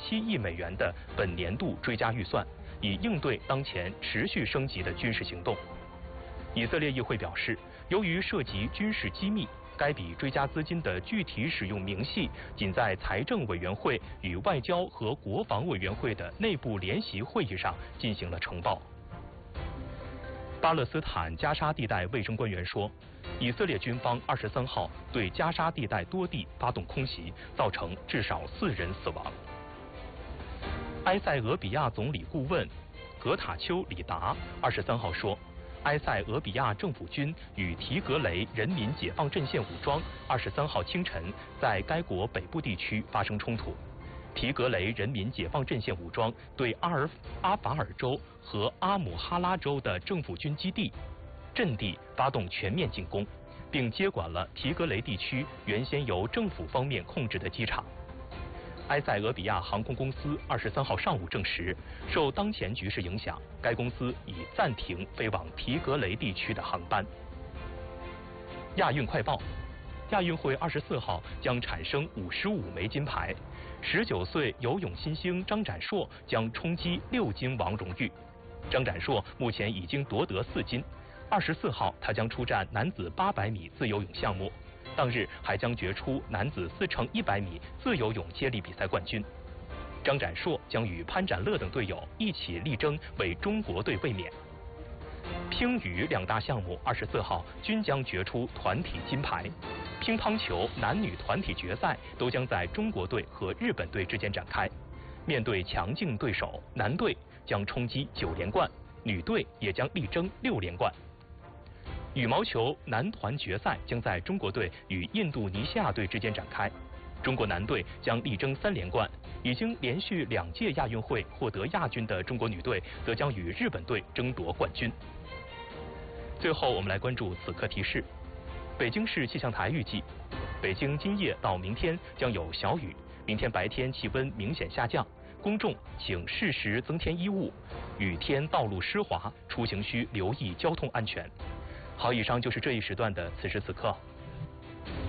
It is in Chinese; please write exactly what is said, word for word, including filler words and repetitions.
七亿美元的本年度追加预算，以应对当前持续升级的军事行动。以色列议会表示，由于涉及军事机密，该笔追加资金的具体使用明细仅在财政委员会与外交和国防委员会的内部联席会议上进行了呈报。巴勒斯坦加沙地带卫生官员说，以色列军方二十三号对加沙地带多地发动空袭，造成至少四人死亡。埃塞俄比亚总理顾问格塔丘里达二十三号说，埃塞俄比亚政府军与提格雷人民解放阵线武装二十三号清晨在该国北部地区发生冲突。提格雷人民解放阵线武装对阿尔阿法尔州和阿姆哈拉州的政府军基地阵地发动全面进攻，并接管了提格雷地区原先由政府方面控制的机场。埃塞俄比亚航空公司二十三号上午证实，受当前局势影响，该公司已暂停飞往提格雷地区的航班。亚运快报：亚运会二十四号将产生五十五枚金牌，十九岁游泳新星张展硕将冲击六金王荣誉。张展硕目前已经夺得四金，二十四号他将出战男子八百米自由泳项目。当日还将决出男子四乘一百米自由泳接力比赛冠军。张展硕将与潘展乐等队友一起力争为中国队卫冕。乒羽两大项目二十四号均将决出团体金牌。乒乓球男女团体决赛都将在中国队和日本队之间展开。面对强劲对手，男队将冲击九连冠，女队也将力争六连冠。羽毛球男团决赛将在中国队与印度尼西亚队之间展开，中国男队将力争三连冠，已经连续两届亚运会获得亚军的中国女队则将与日本队争夺冠军。最后我们来关注此刻提示，北京市气象台预计，北京今夜到明天将有小雨，明天白天气温明显下降，公众请适时增添衣物，雨天道路湿滑，出行需留意交通安全。好，以上就是这一时段的此时此刻。